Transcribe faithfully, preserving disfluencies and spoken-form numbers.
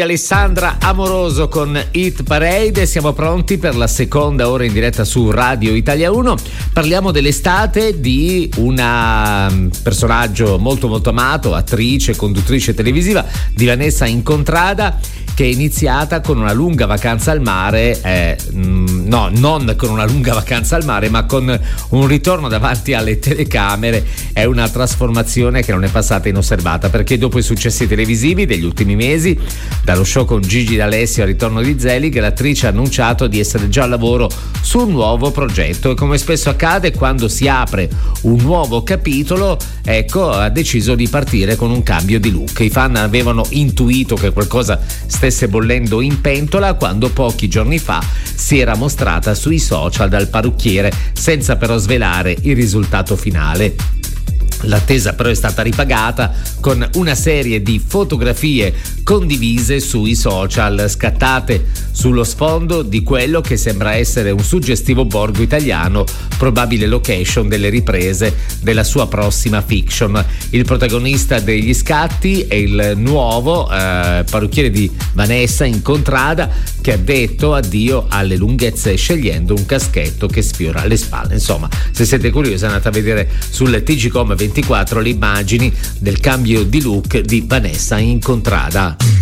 Alessandra Amoroso con Hit Parade. Siamo pronti per la seconda ora in diretta su Radio Italia uno. Parliamo dell'estate di una personaggio molto molto amato, attrice, conduttrice televisiva, di Vanessa Incontrada, che è iniziata con una lunga vacanza al mare, eh, no, non con una lunga vacanza al mare, ma con un ritorno davanti alle telecamere. È una trasformazione che non è passata inosservata, perché dopo i successi televisivi degli ultimi mesi, dallo show con Gigi D'Alessio al ritorno di Zelig, l'attrice ha annunciato di essere già al lavoro su un nuovo progetto, e come spesso accade quando si apre un nuovo capitolo, ecco, ha deciso di partire con un cambio di look. I fan avevano intuito che qualcosa stesse bollendo in pentola quando pochi giorni fa si era mostrata sui social dal parrucchiere, senza però svelare il risultato finale. L'attesa però è stata ripagata con una serie di fotografie condivise sui social, scattate sullo sfondo di quello che sembra essere un suggestivo borgo italiano, probabile location delle riprese della sua prossima fiction. Il protagonista degli scatti è il nuovo eh, parrucchiere di Vanessa Incontrada, che ha detto addio alle lunghezze scegliendo un caschetto che sfiora le spalle. Insomma, se siete curiosi andate a vedere sul T G Com ventiquattro le immagini del cambio di look di Vanessa Incontrada.